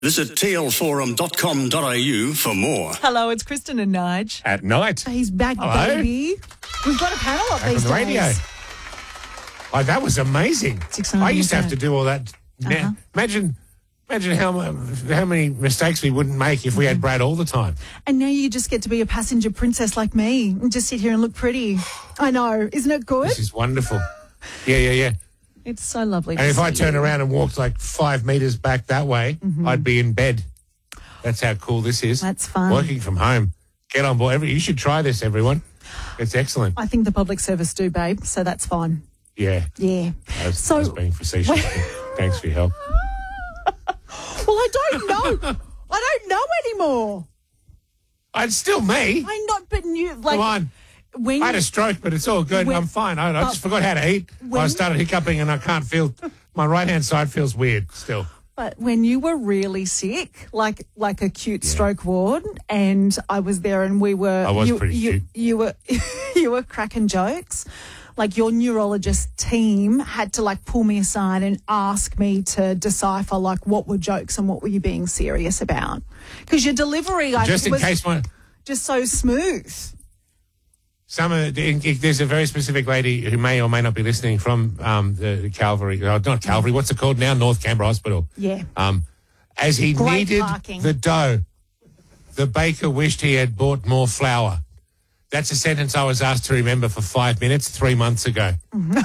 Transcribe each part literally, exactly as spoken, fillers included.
Visit t l forum dot com dot a u for more. Hello, it's Kristen and Nige. At night. He's back, Hello. baby. We've got a panel up Back these on the days. radio. Oh, that was amazing. It's exciting, I used to isn't have to it? do all that. Now, Uh-huh. imagine, imagine how mu- how many mistakes we wouldn't make if we had Brad all the time. And now you just get to be a passenger princess like me and just sit here and look pretty. I know. Isn't it good? This is wonderful. Yeah, yeah, yeah. It's so lovely to And if see I turned you. around and walked like five metres back that way, I'd be in bed. That's how cool this is. That's fun. Working from home. Get on board. Every, you should try this, everyone. It's excellent. I think the public service do, babe, so that's fine. Yeah. Yeah. I was, So- I was being facetious. Thanks for your help. Well, I don't know. I don't know anymore. It's still me. I not, but you like Come on. when I had a stroke, but it's all good. When- I'm fine. I, I but- just forgot how to eat. when- I started hiccuping and I can't feel, my right-hand side feels weird still. But when you were really sick, like like acute stroke ward, and I was there, and we were, I was you, pretty you, cute. you were, you were cracking jokes. Like your neurologist team had to like pull me aside and ask me to decipher like what were jokes and what were you being serious about, because your delivery, I Just think, in was case my... just so smooth. Some of the, there's a very specific lady who may or may not be listening from um, the Calvary, uh, not Calvary, what's it called now? North Canberra Hospital. Yeah. Um, as he Great needed parking. the dough, the baker wished he had bought more flour. That's a sentence I was asked to remember for five minutes three months ago. And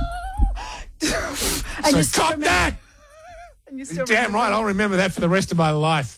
So you still cop remember- that! and you still Damn remember- right, I'll remember that for the rest of my life.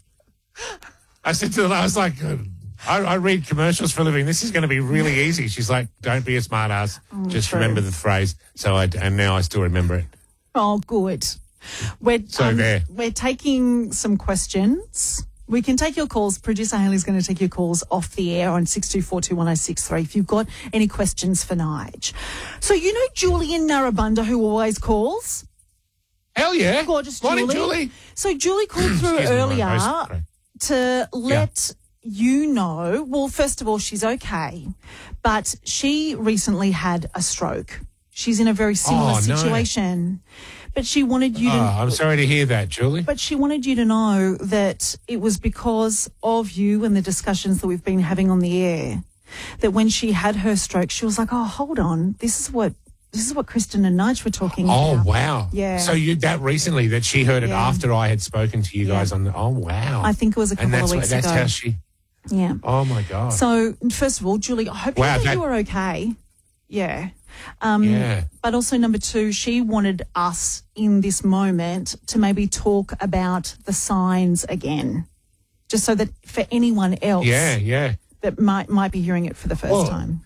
I said to her, I was like, uh, I, I read commercials for a living. This is going to be really easy. She's like, don't be a smart ass. Just true. remember the phrase. So I, and now I still remember it. Oh, good. We're, So there. We're taking some questions. We can take your calls. Producer Hayley's going to take your calls off the air on six two four two one oh six three if you've got any questions for Nige. So you know Julian Narabunda, who always calls? Hell yeah. Gorgeous Morning, Julie. Julie. So Julie called through Excuse me, my earlier voice. Sorry. to let you know, well, first of all, she's okay, but she recently had a stroke. She's in a very similar Oh, no. situation, but she wanted you to... Oh, I'm sorry to hear that, Julie. But she wanted you to know that it was because of you and the discussions that we've been having on the air, that when she had her stroke, she was like, oh, hold on, this is what this is what Kristen and Nige were talking Oh, about. wow. Yeah. So you that recently that she heard it Yeah. after I had spoken to you Yeah. guys on the... Oh, wow. I think it was a and couple that's of why- weeks that's ago. how she... Yeah. Oh, my God. So, first of all, Julie, I hope Wow, you, that- you were okay. Yeah. Um, Yeah. But also, number two, she wanted us in this moment to maybe talk about the signs again, just so that for anyone else Yeah, yeah. that might might be hearing it for the first Well, time.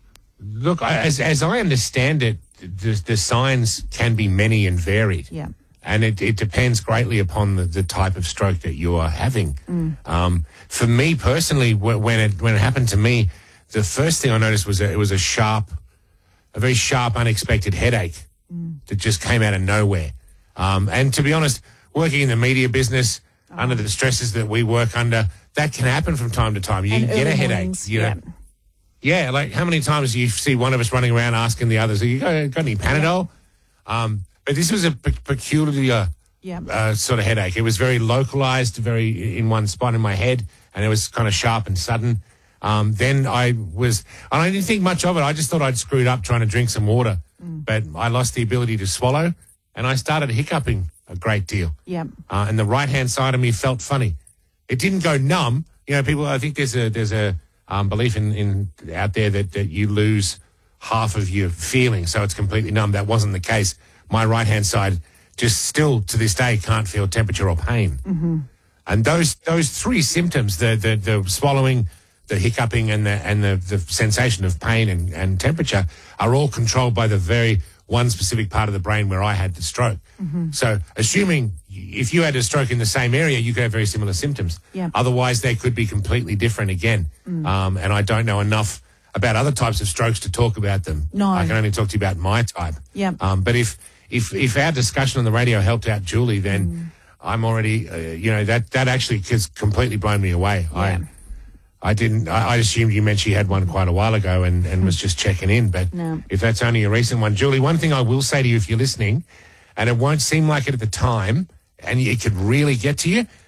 Look, I- as as I understand it, the, the signs can be many and varied. Yeah. And it, it depends greatly upon the, the type of stroke that you are having. Mm. Um, for me personally, wh- when it when it happened to me, the first thing I noticed was that it was a sharp, a very sharp, unexpected headache Mm. that just came out of nowhere. Um, and to be honest, working in the media business, Oh. under the stresses that we work under, that can happen from time to time. You And get a early headache. mornings, You know? yeah. Yeah, like how many times do you see one of us running around asking the others, you got, got any Panadol? Um, but this was a pe- peculiar Yeah. uh, sort of headache. It was very localized, very in one spot in my head, and it was kind of sharp and sudden. Um, then I was, and I didn't think much of it. I just thought I'd screwed up trying to drink some water, but I lost the ability to swallow, and I started hiccuping a great deal. Yeah. Uh, and the right-hand side of me felt funny. It didn't go numb. You know, people, I think there's a there's a um, belief in, in out there that, that you lose half of your feeling, so it's completely numb. That wasn't the case. My right-hand side just still to this day can't feel temperature or pain. Mm-hmm. And those those three symptoms, the the, the swallowing, the hiccuping, and the and the, the sensation of pain and, and temperature, are all controlled by the very one specific part of the brain where I had the stroke. Mm-hmm. So assuming if you had a stroke in the same area, you could have very similar symptoms. Yeah. Otherwise, they could be completely different again. Mm. Um, and I don't know enough about other types of strokes to talk about them. No. I can only talk to you about my type. Yeah. Um, but if, if, if our discussion on the radio helped out Julie, then mm. I'm already, uh, you know, that, that actually has completely blown me away. Yeah. I, I didn't, I, I assumed you meant she had one quite a while ago and, and was just checking in. But No. if that's only a recent one, Julie, one thing I will say to you if you're listening, and it won't seem like it at the time, and it could really get to you,